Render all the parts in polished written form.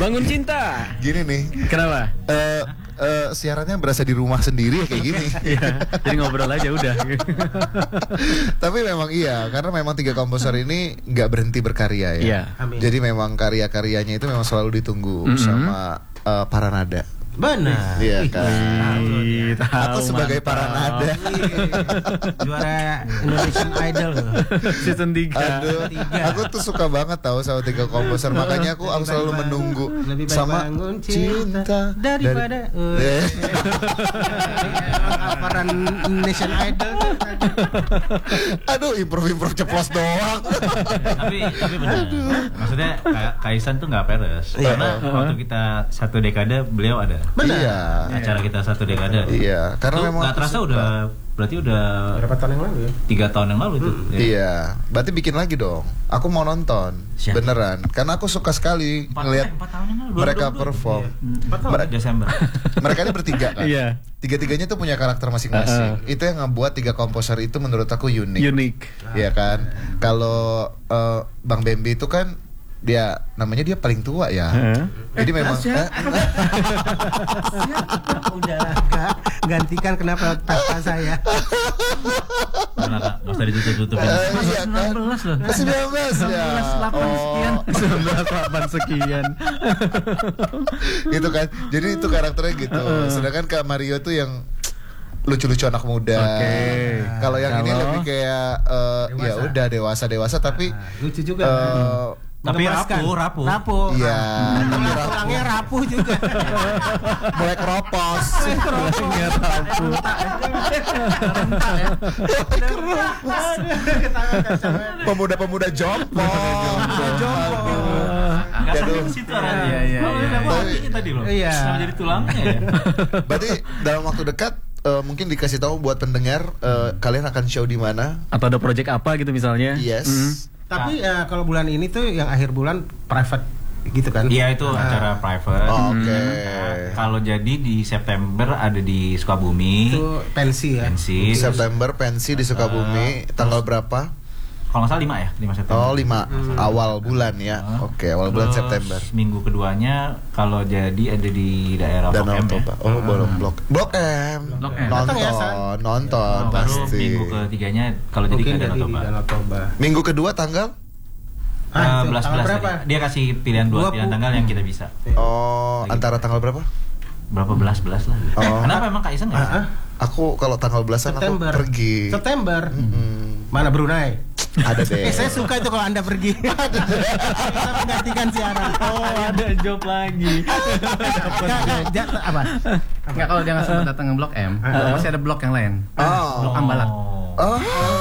Bangun Cinta. Gini nih. Kenapa? Siarannya berasa di rumah sendiri kayak gini. Iya, jadi ngobrol aja udah. Tapi memang iya, karena memang 3 komposer ini nggak berhenti berkarya ya. Iya. Jadi memang karya-karyanya itu memang selalu ditunggu sama para nada. Benar. Iya kan. Tahu, Aku sebagai mantap. para nada. Juara Indonesian Idol loh. Season 3. Aduh, aku tuh suka banget tahu sama 3 komposer. Makanya aku selalu menunggu Lebih baik sama bangun cinta daripada aparan Indonesian Idol. Aduh, improv ceplos doang. tapi benar. Maksudnya Kaisan tuh nggak peres. Karena waktu kita 1 dekade beliau ada. Benar. Iya. Acara kita 1 dekade. Iya, karena Itu memang nggak aku terasa suka. berarti udah Berapa tahun yang lalu ya? 3 tahun yang lalu itu. Iya, berarti bikin lagi dong. Aku mau nonton, Siap. beneran. Karena aku suka sekali 4 ngelihat tahun yang lalu. mereka 2022. perform. 4 tahun Desember. Mereka ini bertiga kan. Iya. Tiga-tiganya tuh punya karakter masing-masing. Itu yang ngebuat 3 komposer itu menurut aku unik. Unik. Iya kan. Kalau Bang Bambi itu kan dia namanya dia paling tua ya. Jadi memang Udah Kak, gantikan kenapa pesta saya. Mana Kak? Nggak usah ditutup-tutupin. iya kan. 19 loh. 19 ya. 19 sekian. Itu kan. Jadi itu karakternya gitu. Sedangkan Kak Mario tuh yang lucu-lucu anak muda. Oke. Kalau yang ini Kalau- lebih kayak ya udah dewasa tapi Lucu juga. Tapi Mengemaskan. rapuh. iya, Tulangnya rapuh juga. mulai keropos. Pemuda-pemuda jompo. Nggak Aduh. sampai ke situ arahnya. Iya. Artinya tadi loh. Iya. Kenapa jadi tulangnya ya? Berarti dalam waktu dekat mungkin dikasih tahu buat pendengar kalian akan show di mana? Atau ada project apa gitu misalnya? Yes. Tapi kalau bulan ini tuh yang akhir bulan private gitu kan? Iya itu acara private. Oke. Kalau jadi di September ada di Sukabumi. Itu pensi ya. Pensi. September pensi di Sukabumi, tanggal berapa? Kalau nggak salah 5 ya, 5 September. Oh, 5 awal bulan ya. Oke, awal bulan Terus September. Minggu keduanya kalau jadi ada di daerah Blok Danau M ya. Toba. Oh, belum Blok M. Blok M. Nonton, Datang ya, San? nonton Baru pasti. minggu ketiganya kalau jadi Mungkin ke Danau jadi di Toba. Danau Toba. Minggu kedua tanggal? Itu Belas tanggal belas berapa? tadi. Dia kasih pilihan 2 pilihan tanggal yang kita bisa. Oh, antara tanggal berapa? Berapa belas lah. Oh. Kenapa emang Kak Isan nggak bisa? Aku kalau tanggal belasan aku September. pergi. September. Mana Brunei? Ada deh. Saya suka itu kalau Anda pergi. Kita menggantikan siaran. Oh, ada job lagi. Apa? Enggak, kalau dia nggak sempat datang ke Blok M, masih ada blok yang lain. Oh. Blok Ambalat. Oh.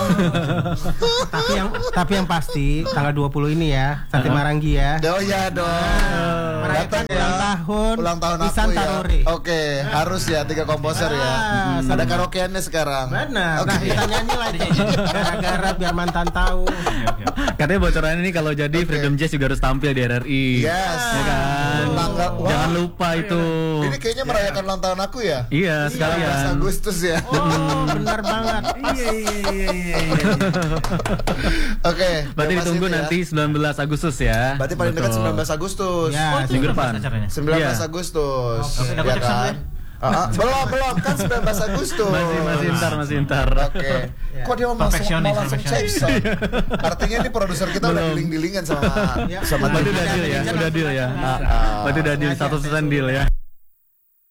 Tapi yang pasti tanggal 20 ini ya, Sate Maranggi ya. Oh ya dong. Merayakan Datang ya. ulang tahun. Ulang tahun aku Isan ya. Taruri. Oke, harus ya 3 komposer ya. Ada karaokeannya sekarang. Benar. Oke. Nah, kita nyanyi lah itu. Gara-gara biar mantan tahu. Oke. Katanya bocoran ini kalau jadi Freedom Jazz juga harus tampil di RRI. Yes. Ya kan? Tanggal- wah. Jangan lupa itu. Ini kayaknya merayakan ulang tahun aku ya. Iya, 19 sekalian. Agustus ya. Oh, benar banget. Iya. Oke. Berarti bebas ditunggu itu ya. nanti 19 Agustus ya. Berarti paling dekat Betul. 19 Agustus. Ya, minggu depan. Acaranya. 19 Iya. Agustus. Oke, dapat Ya cek sama kan? Belum kan 19 Agustus. Masih ntar. Oke. Kok dia mau langsung Perfeksionis, cek perfeksionis. son? Artinya ini produser kita udah diling-dilingan sama Berarti tim. udah deal ya, udah deal ya. Berarti udah deal 100% deal ya.